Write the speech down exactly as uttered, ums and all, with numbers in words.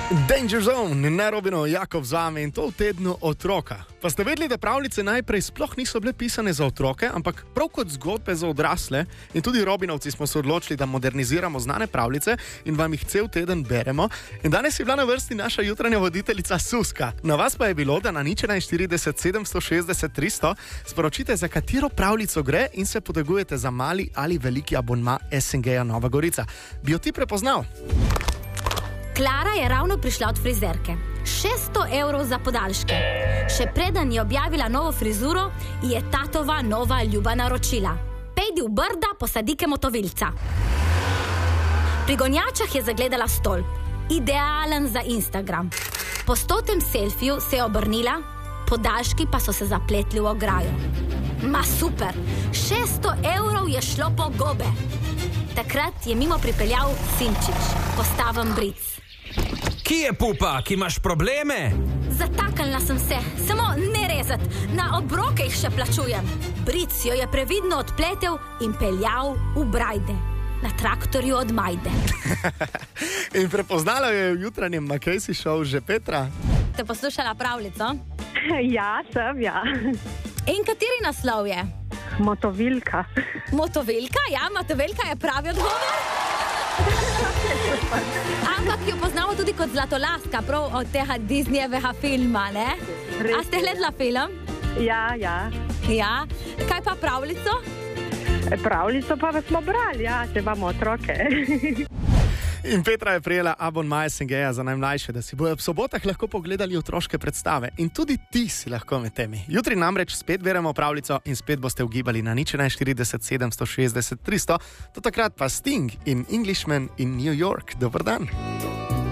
Danger Zone, Nerobino, Jakov z vami in to v tednu otroka. Pa ste vedeli, da pravljice najprej sploh niso bile pisane za otroke, ampak prav kot zgodbe za odrasle. In tudi Robinovci smo se odločili, da moderniziramo znane pravljice in vam jih cel teden beremo. In danes je bila na vrsti naša jutranja voditeljica Suska. Na vas pa je bilo, da na nič ena štirideset sedemsto šestdeset tristo sporočite, za katero pravljico gre in se potegujete za mali ali veliki abonma S N G-ja Nova Gorica. Bi jo ti prepoznal? Klara je ravno prišla od frizerke. šeststo evrov za podaljške. Še preden je objavila novo frizuro, je tatova nova ljuba naročila. Pejdi v Brda, posadike motovilca. Pri gonjačah je zagledala stolp. Idealen za Instagram. Po stotem selfiju se je obrnila, podaljški pa so se zapletli v ograjo. Ma super, šeststo evrov je šlo po gobe. Takrat je mimo pripeljal Simčič, postaven bric. Kje je pupa, ki imaš probleme? Zataknila sem se, samo ne rezat, na obroke jih še plačujem. Bric jo je previdno odpletel in peljal v Brajde, na traktorju od Majde. In prepoznala je v jutranjem Makejsi šov že Petra. Ste poslušala pravljico? Ja, sem, ja. In kateri naslov je? Motovilka. Motovilka? Ja, motovilka je pravi odgovor. Ampak jo poznamo tudi kot Zlatolaska, prav od tega Disneyjevega filma, ne? A ste gledala film? Ja, ja. Ja. Kaj pa pravljico? Pravljico pa smo brali, ja, če imamo otroke. In Petra je prijela abonma S N G-ja za najmlajše, da si bojo ob sobotah lahko pogledali otroške predstave. In tudi ti si lahko med temi. Jutri namreč spet beremo pravljico in spet boste ugibali na nič ena štirideset sedemsto šestdeset tristo. Do takrat pa Sting in Englishman in New York. Dober dan.